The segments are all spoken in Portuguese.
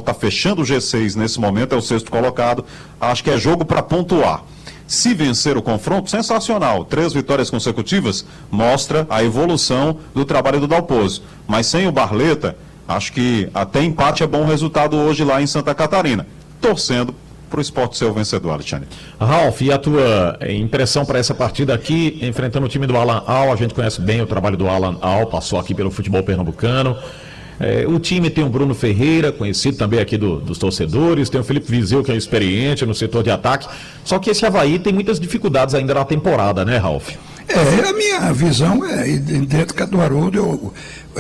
está fechando o G6 nesse momento, é o 6º colocado. Acho que é jogo para pontuar. Se vencer o confronto, sensacional. 3 vitórias consecutivas mostra a evolução do trabalho do Dalpozo. Mas sem o Barleta, acho que até empate é bom resultado hoje lá em Santa Catarina. Torcendo para o Sport ser o vencedor, Alexandre. Ralf, e a tua impressão para essa partida aqui, enfrentando o time do Alan Al? A gente conhece bem o trabalho do Alan Al, passou aqui pelo futebol pernambucano. O time tem o Bruno Ferreira, conhecido também aqui dos torcedores, tem o Felipe Viseu, que é experiente no setor de ataque, só que esse Avaí tem muitas dificuldades ainda na temporada, né, Ralf? A minha visão é idêntica do Haroldo.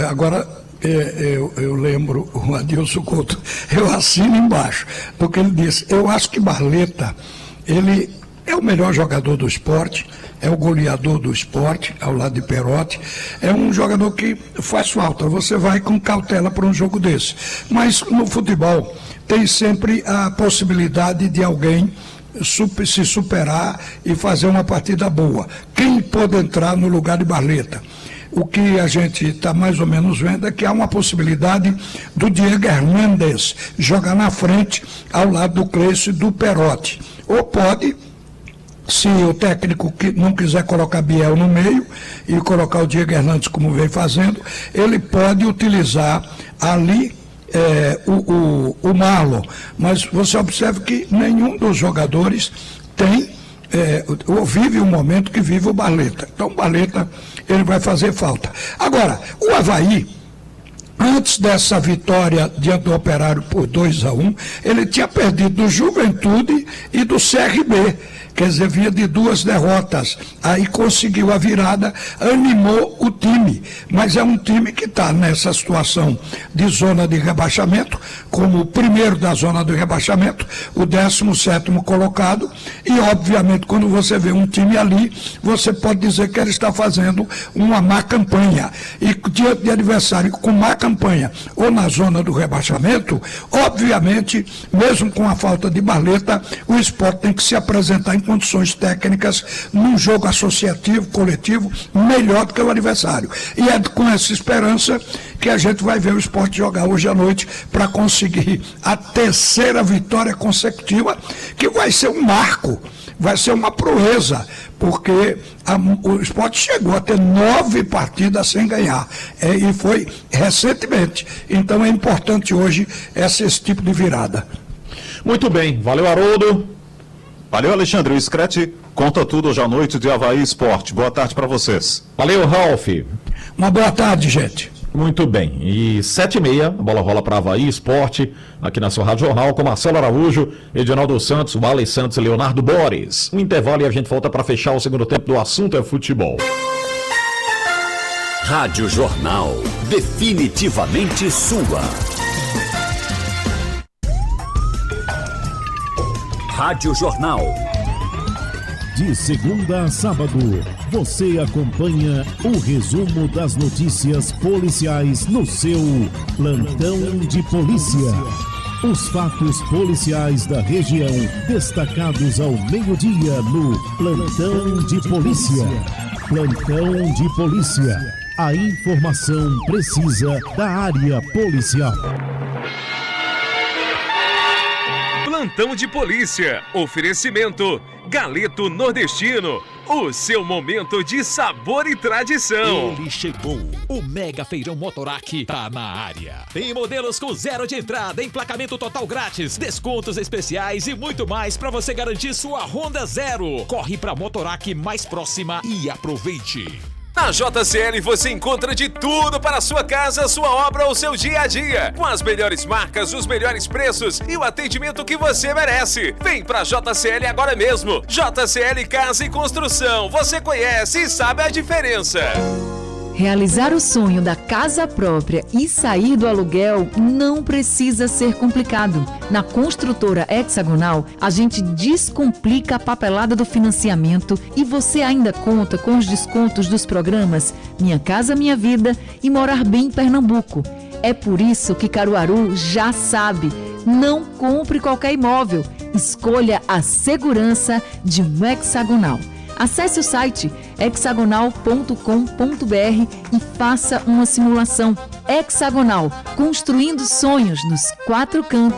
Eu lembro o Adilson Couto, eu assino embaixo do que ele disse. Eu acho que Barleta, ele é o melhor jogador do esporte, é o goleador do esporte, ao lado de Perotti, é um jogador que faz falta, você vai com cautela para um jogo desse. Mas no futebol tem sempre a possibilidade de alguém se superar e fazer uma partida boa. Quem pode entrar no lugar de Barleta? O que a gente está mais ou menos vendo é que há uma possibilidade do Diego Hernandes jogar na frente ao lado do Cleiton e do Perotti. Ou pode, se o técnico não quiser colocar Biel no meio e colocar o Diego Hernandes como vem fazendo, ele pode utilizar ali o Marlon. Mas você observa que nenhum dos jogadores vive o momento que vive o Barleta. Então o Barleta ele vai fazer falta. Agora, o Avaí, antes dessa vitória diante do Operário por 2-1, ele tinha perdido do Juventude e do CRB. Quer dizer, vinha de 2 derrotas. Aí conseguiu a virada, animou o time. Mas é um time que está nessa situação de zona de rebaixamento, como o primeiro da zona de rebaixamento, o 17º colocado. E, obviamente, quando você vê um time ali, você pode dizer que ele está fazendo uma má campanha. E diante de adversário com má campanha ou na zona do rebaixamento, obviamente, mesmo com a falta de Barleta, o Sport tem que se apresentar em condições técnicas num jogo associativo, coletivo, melhor do que o adversário. E é com essa esperança que a gente vai ver o Sport jogar hoje à noite para conseguir a 3ª vitória consecutiva, que vai ser um marco, vai ser uma proeza, porque o Sport chegou a ter 9 partidas sem ganhar, e foi recentemente. Então é importante hoje esse tipo de virada. Muito bem, valeu, Haroldo. Valeu, Alexandre. O Screte conta tudo hoje à noite de Avaí Sport. Boa tarde para vocês. Valeu, Ralf. Uma boa tarde, gente. Muito bem. E 7h30, a bola rola para Avaí Sport, aqui na sua Rádio Jornal, com Marcelo Araújo, Edinaldo Santos, Wally Santos e Leonardo Borges. Um intervalo e a gente volta para fechar o segundo tempo do Assunto é Futebol. Rádio Jornal. Definitivamente sua. Rádio Jornal. De segunda a sábado, você acompanha o resumo das notícias policiais no seu Plantão de Polícia. Os fatos policiais da região destacados ao meio-dia no Plantão de Polícia. Plantão de Polícia. A informação precisa da área policial. Plantão de Polícia. Oferecimento Galeto Nordestino. O seu momento de sabor e tradição. Ele chegou. O Mega Feirão Motorac tá na área. Tem modelos com 0 de entrada, emplacamento total grátis, descontos especiais e muito mais para você garantir sua Honda Zero. Corre pra Motorac mais próxima e aproveite. Na JCL você encontra de tudo para a sua casa, sua obra ou seu dia a dia. Com as melhores marcas, os melhores preços e o atendimento que você merece. Vem pra JCL agora mesmo. JCL Casa e Construção. Você conhece e sabe a diferença. Realizar o sonho da casa própria e sair do aluguel não precisa ser complicado. Na Construtora Hexagonal, a gente descomplica a papelada do financiamento e você ainda conta com os descontos dos programas Minha Casa Minha Vida e Morar Bem em Pernambuco. É por isso que Caruaru já sabe, não compre qualquer imóvel, escolha a segurança de um Hexagonal. Acesse o site hexagonal.com.br e faça uma simulação. Hexagonal, construindo sonhos nos 4 cantos